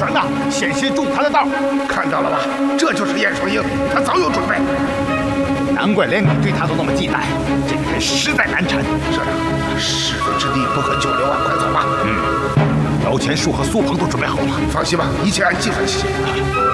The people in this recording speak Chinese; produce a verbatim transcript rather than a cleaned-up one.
绳呢，险些中他的道。 看到了吧，这就是燕双鹰，他早有准备。 难怪连你对他都那么忌惮，这个人实在难缠。 社长，是非之地不可久留啊，快走吧。 嗯，摇钱树和苏鹏都准备好了， 放心吧，一切按计划进行。